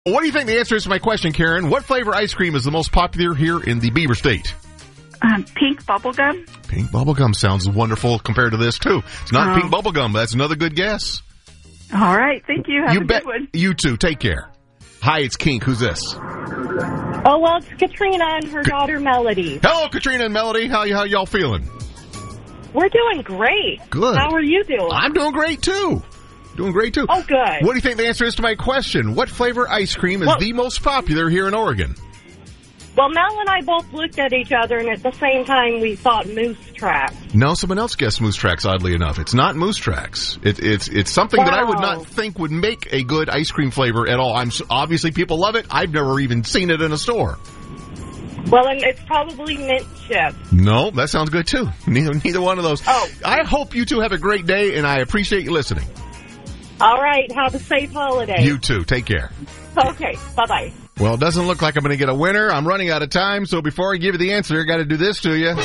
What do you think the answer is to my question, Karen? What flavor ice cream is the most popular here in the Beaver State? Pink bubblegum. Pink bubblegum sounds wonderful compared to this, too. It's not pink bubblegum, but that's another good guess. All right. Thank you. Have a bet. good one. You too. Take care. Hi, it's Kink. Who's this? Oh, well, it's Katrina and her daughter, Melody. Hello, Katrina and Melody. How y'all feeling? We're doing great. Good. How are you doing? I'm doing great, too. Doing great, too. Oh, good. What do you think the answer is to my question? What flavor ice cream is the most popular here in Oregon? Well, Mel and I both looked at each other, and at the same time, we thought Moose Tracks. No, someone else guessed Moose Tracks, oddly enough. It's not Moose Tracks. It's something that I would not think would make a good ice cream flavor at all. Obviously, people love it. I've never even seen it in a store. Well, and it's probably mint chip. No, that sounds good, too. Neither one of those. Oh. I hope you two have a great day, and I appreciate you listening. All right. Have a safe holiday. You too. Take care. Okay. Bye-bye. Well, it doesn't look like I'm going to get a winner. I'm running out of time, so before I give you the answer, I got to do this to you.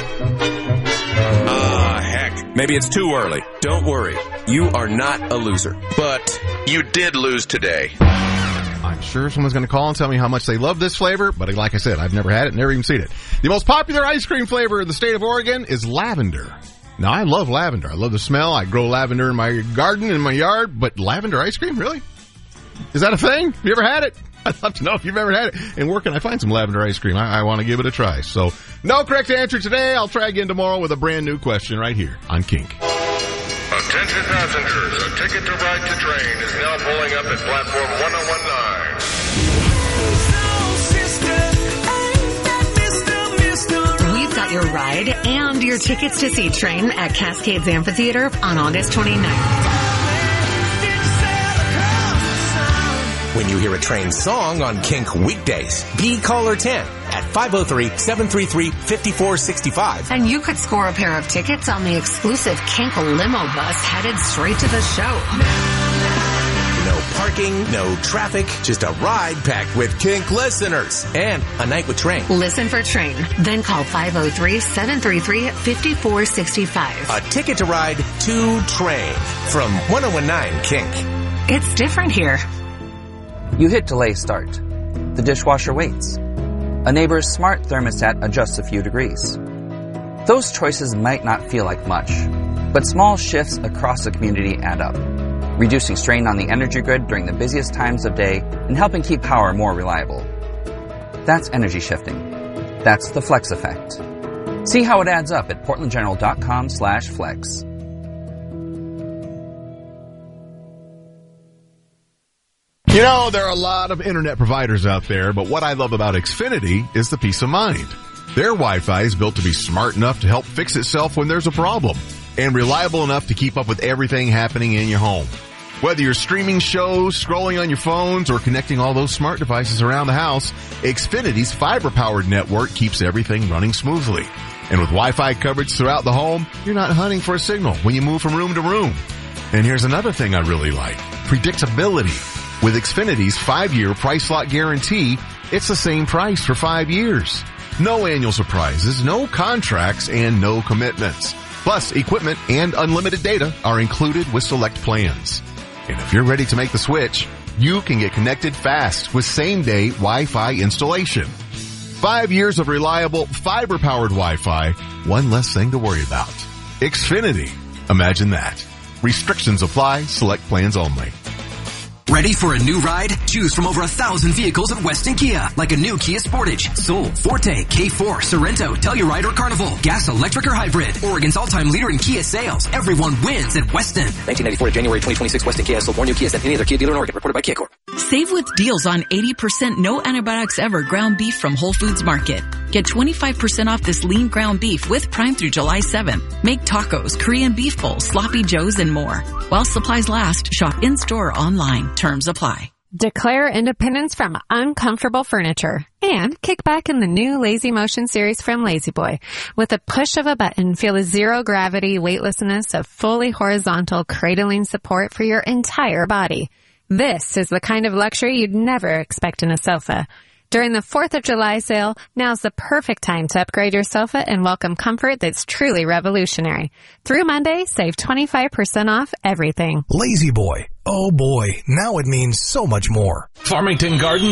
Heck. Maybe it's too early. Don't worry. You are not a loser. But you did lose today. I'm sure someone's going to call and tell me how much they love this flavor, but like I said, I've never had it, never even seen it. The most popular ice cream flavor in the state of Oregon is lavender. Now, I love lavender. I love the smell. I grow lavender in my garden, in my yard, but lavender ice cream, really? Is that a thing? Have you ever had it? I'd love to know if you've ever had it. And where can I find some lavender ice cream? I want to give it a try. So, no correct answer today. I'll try again tomorrow with a brand new question right here on Kink. Attention passengers, a ticket to ride to train is now pulling up at platform 1019. We've got your ride and your tickets to see Train at Cascades Amphitheater on August 29th. When you hear a Train song on Kink weekdays, be caller 10 at 503-733-5465. And you could score a pair of tickets on the exclusive Kink limo bus headed straight to the show. No parking, no traffic, just a ride packed with Kink listeners and a night with Train. Listen for Train, then call 503-733-5465. A ticket to ride to Train from 1019 Kink. It's different here. You hit delay start. The dishwasher waits. A neighbor's smart thermostat adjusts a few degrees. Those choices might not feel like much, but small shifts across the community add up, reducing strain on the energy grid during the busiest times of day and helping keep power more reliable. That's energy shifting. That's the Flex effect. See how it adds up at portlandgeneral.com/flex. You know, there are a lot of internet providers out there, but what I love about Xfinity is the peace of mind. Their Wi-Fi is built to be smart enough to help fix itself when there's a problem, and reliable enough to keep up with everything happening in your home. Whether you're streaming shows, scrolling on your phones, or connecting all those smart devices around the house, Xfinity's fiber-powered network keeps everything running smoothly. And with Wi-Fi coverage throughout the home, you're not hunting for a signal when you move from room to room. And here's another thing I really like: predictability. With Xfinity's 5-year price lock guarantee, it's the same price for 5 years. No annual surprises, no contracts, and no commitments. Plus, equipment and unlimited data are included with select plans. And if you're ready to make the switch, you can get connected fast with same-day Wi-Fi installation. 5 years of reliable, fiber-powered Wi-Fi, one less thing to worry about. Xfinity. Imagine that. Restrictions apply, select plans only. Ready for a new ride? Choose from over 1,000 vehicles at Weston Kia, like a new Kia Sportage, Soul, Forte, K4, Sorento, Telluride, or Carnival. Gas, electric, or hybrid. Oregon's all-time leader in Kia sales. Everyone wins at Weston. 1994 to January 2026, Weston Kia sold more new Kias than any other Kia dealer in Oregon. Reported by Kia Corp. Save with deals on 80% no antibiotics ever ground beef from Whole Foods Market. Get 25% off this lean ground beef with Prime through July 7th. Make tacos, Korean beef bowls, sloppy joes, and more. While supplies last, shop in-store or online. Terms apply. Declare independence from uncomfortable furniture and kick back in the new Lazy Motion series from Lazy Boy. With a push of a button, feel the zero-gravity weightlessness of fully horizontal cradling support for your entire body. This is the kind of luxury you'd never expect in a sofa. During the 4th of July sale, now's the perfect time to upgrade your sofa and welcome comfort that's truly revolutionary. Through Monday, save 25% off everything. Lazy Boy. Oh boy, now it means so much more. Farmington Gardens